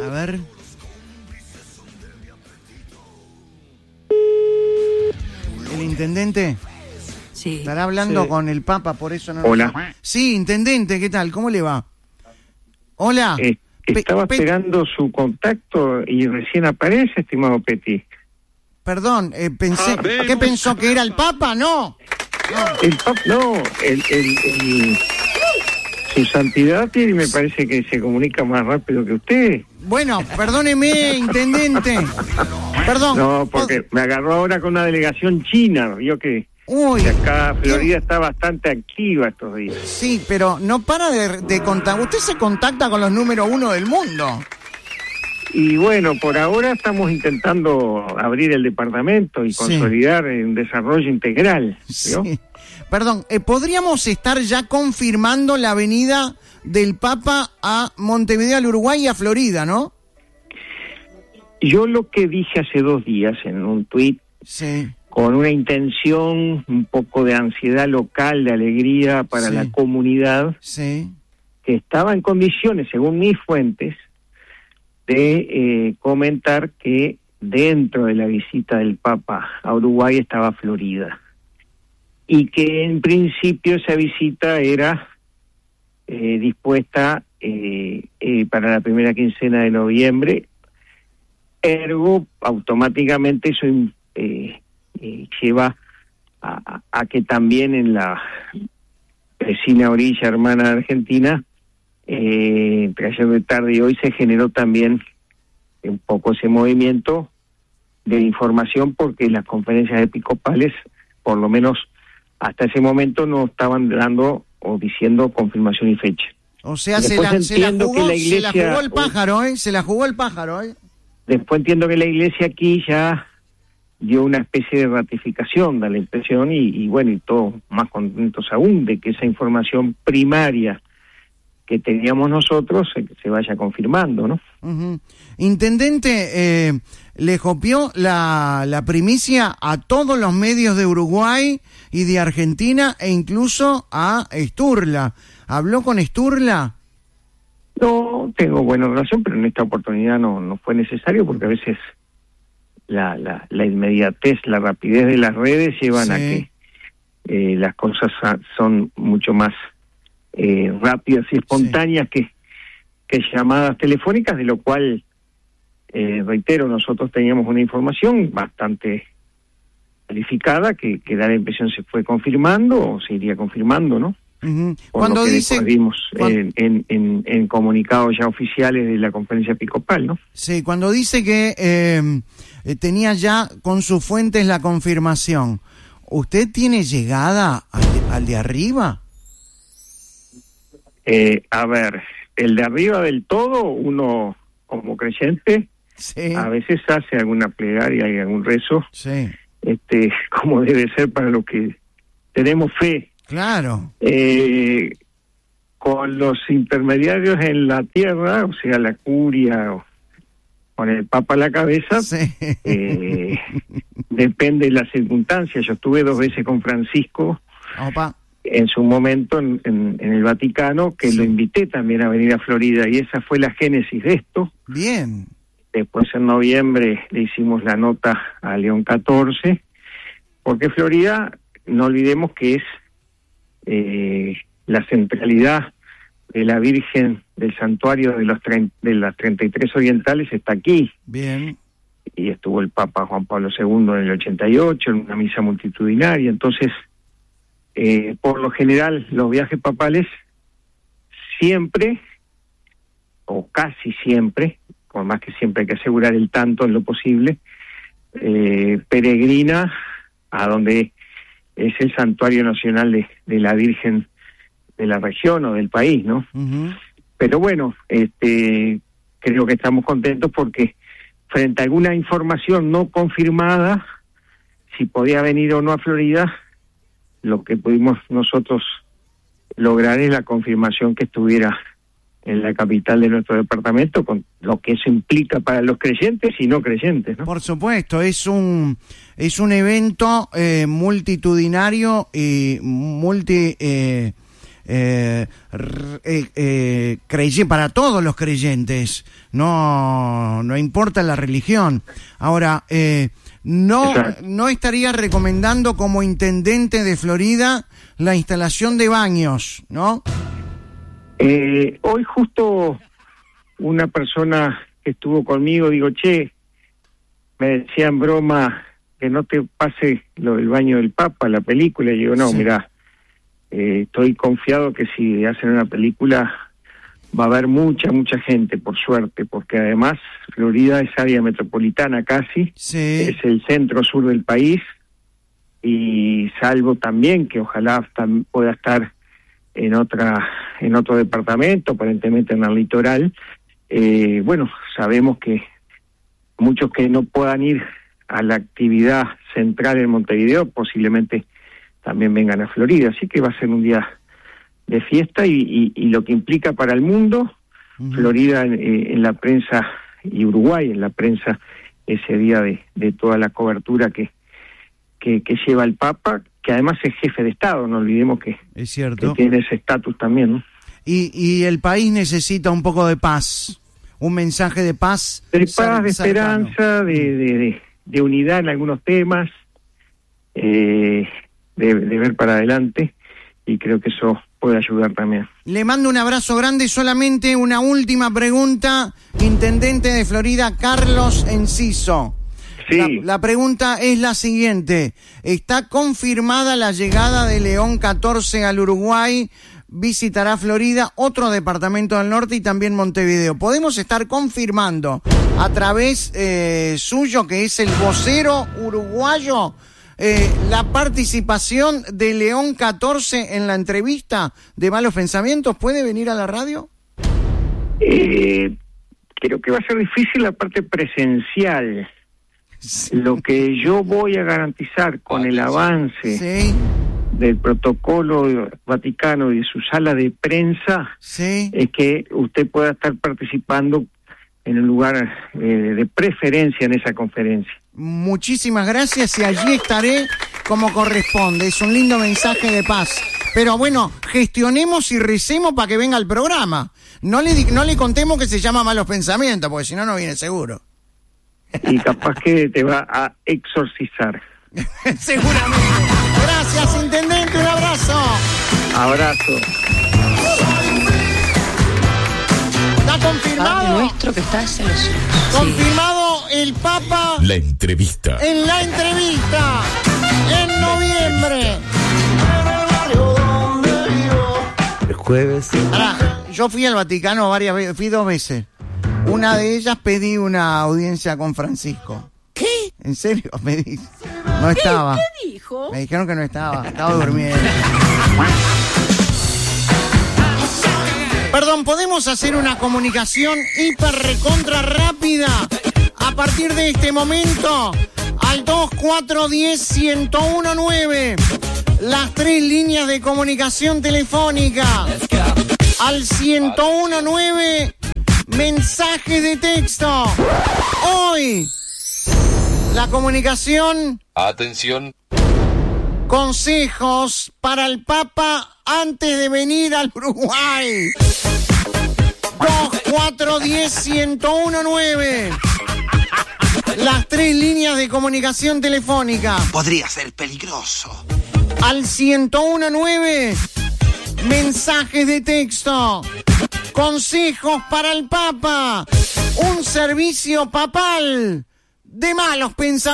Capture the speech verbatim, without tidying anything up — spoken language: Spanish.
A ver. ¿El intendente? Sí. ¿Estará hablando Sí. con el Papa, por eso no? Hola. Sí, intendente, ¿qué tal? ¿Cómo le va? Hola. Eh, Pe- estaba Pe- esperando su contacto y recién aparece, estimado Petit. Perdón, eh, pensé... ¿Qué pensó, que era el Papa? No. El pap- no, el, el, el- su santidad tiene, me parece que se comunica más rápido que usted. Bueno, perdóneme, intendente. Perdón. No, porque me agarró ahora con una delegación china, vio que, Uy. que acá Florida está bastante activa estos días. Sí, pero no para de, de contactar. Usted se contacta con los número uno del mundo. Y bueno, por ahora estamos intentando abrir el departamento y Sí. consolidar un desarrollo integral, ¿vio? Sí. Perdón, eh, ¿podríamos estar ya confirmando la venida del Papa a Montevideo, al Uruguay y a Florida, no? Yo lo que dije hace dos días en un tuit, Sí. con una intención, un poco de ansiedad local, de alegría para Sí. la comunidad, Sí. que estaba en condiciones, según mis fuentes, de eh, comentar que dentro de la visita del Papa a Uruguay estaba Florida. Y que en principio esa visita era eh, dispuesta eh, eh, para la primera quincena de noviembre. Ergo, automáticamente eso eh, eh, lleva a, a, a que también en la vecina orilla hermana de Argentina, eh, entre ayer de tarde y hoy, se generó también un poco ese movimiento de información, porque las conferencias episcopales, por lo menos hasta ese momento, no estaban dando o diciendo confirmación y fecha. O sea, se Después la, se la entiendo jugó, que la se la iglesia- jugó el pájaro, ¿eh? Se la jugó el pájaro, ¿eh? Después entiendo que la iglesia aquí ya dio una especie de ratificación, da la impresión, y, y bueno, y todos más contentos aún de que esa información primaria que teníamos nosotros se, se vaya confirmando, ¿no? Uh-huh. Intendente, eh, le copió la, la primicia a todos los medios de Uruguay y de Argentina, e incluso a Sturla. ¿Habló con Sturla? No, tengo buena relación, pero en esta oportunidad no, no fue necesario, porque a veces la, la, la inmediatez, la rapidez de las redes llevan Sí. a que eh, las cosas sa- son mucho más eh, rápidas y espontáneas que, que llamadas telefónicas, de lo cual, eh, reitero, nosotros teníamos una información bastante calificada que, que da la impresión se fue confirmando o se iría confirmando, ¿no? Uh-huh. Por Cuando lo que dice... después vimos cuando- en, en, en, en comunicados ya oficiales de la conferencia episcopal, ¿no? Sí, cuando dice que eh, eh, tenía ya con sus fuentes la confirmación, ¿usted tiene llegada al de, al de arriba? Eh, a ver, el de arriba del todo, uno como creyente, Sí, a veces hace alguna plegaria y algún rezo, sí, este, como debe ser para los que tenemos fe. claro. Eh, con los intermediarios en la tierra, o sea, la curia, o con el Papa a la cabeza, Sí. eh, depende de las circunstancias. Yo estuve dos veces con Francisco Opa. en su momento en, en, en el Vaticano, que Sí. lo invité también a venir a Florida, y esa fue la génesis de esto. Bien. Después en noviembre le hicimos la nota a León catorce, porque Florida, no olvidemos que es eh, la centralidad de la Virgen del santuario de los tre- de las treinta y tres orientales, está aquí, Bien. y estuvo el Papa Juan Pablo segundo en el ochenta y ocho en una misa multitudinaria. Entonces, eh, por lo general, los viajes papales siempre, o casi siempre, por más que siempre hay que asegurar el tanto en lo posible, eh, peregrina a donde es el santuario nacional de, de la Virgen de la región o del país, ¿no? Uh-huh. Pero bueno, este, creo que estamos contentos porque frente a alguna información no confirmada, si podía venir o no a Florida, lo que pudimos nosotros lograr es la confirmación que estuviera en la capital de nuestro departamento, con lo que eso implica para los creyentes y no creyentes, ¿no? Por supuesto, es un es un evento eh, multitudinario y multi eh, eh, eh, eh, creye, para todos los creyentes, no, no importa la religión. Ahora, eh, no, no estaría recomendando como intendente de Florida la instalación de baños, ¿no? Eh, hoy justo una persona que estuvo conmigo, digo, che, me decía en broma que no te pase lo del baño del Papa, la película, y digo, no, sí. Mirá, eh, estoy confiado que si hacen una película va a haber mucha, mucha gente, por suerte, porque además Florida es área metropolitana casi, sí. Es el centro-sur del país, y salvo también que ojalá tam- pueda estar en otra en otro departamento, aparentemente en el litoral, eh, bueno, sabemos que muchos que no puedan ir a la actividad central en Montevideo posiblemente también vengan a Florida, así que va a ser un día de fiesta y, y, y lo que implica para el mundo, uh-huh. Florida en, en la prensa y Uruguay en la prensa ese día de, de toda la cobertura que, que, que lleva el Papa, que además es jefe de Estado, no olvidemos que, es cierto. que tiene ese estatus también, ¿no? Y, y el país necesita un poco de paz, un mensaje de paz. De paz, de esperanza, de, de, de, de unidad en algunos temas, eh, de, de ver para adelante, y creo que eso puede ayudar también. Le mando un abrazo grande, solamente una última pregunta, intendente de Florida, Carlos Enciso. Sí. La, la pregunta es la siguiente: ¿está confirmada la llegada de León catorce al Uruguay? Visitará Florida, otro departamento del norte y también Montevideo. ¿Podemos estar confirmando a través eh, suyo, que es el vocero uruguayo, eh, la participación de León catorce en la entrevista de Malos Pensamientos? ¿Puede venir a la radio? Eh, creo que va a ser difícil la parte presencial. Sí. Lo que yo voy a garantizar con el avance sí. del protocolo vaticano y de su sala de prensa sí. es que usted pueda estar participando en un lugar eh, de preferencia en esa conferencia. Muchísimas gracias, y allí estaré como corresponde. Es un lindo mensaje de paz. Pero bueno, gestionemos y recemos para que venga al programa. No le, no le contemos que se llama Malos Pensamientos, porque si no, no viene seguro. Y capaz que te va a exorcizar. Seguramente. Gracias, intendente, un abrazo. Abrazo. Está confirmado. Padre nuestro que estás en los cielos. Confirmado sí. El Papa. La entrevista. En la entrevista. En noviembre. El jueves. Ahora, yo fui al Vaticano varias veces, fui dos veces. Una de ellas pedí una audiencia con Francisco. ¿Qué? ¿En serio? Me di... No estaba. ¿Qué dijo? Me dijeron que no estaba, estaba durmiendo. Perdón, ¿podemos hacer una comunicación hiper recontra rápida a partir de este momento? Al dos cuatro uno cero, uno cero uno nueve. Las tres líneas de comunicación telefónica. Al ciento uno nueve. Mensajes de texto. Hoy, la comunicación. Atención. Consejos para el Papa antes de venir al Uruguay. dos cuatro uno cero, uno cero uno nueve. Las tres líneas de comunicación telefónica. Podría ser peligroso. Al ciento uno nueve. Mensajes de texto. Consejos para el Papa. Un servicio papal de malos pensamientos.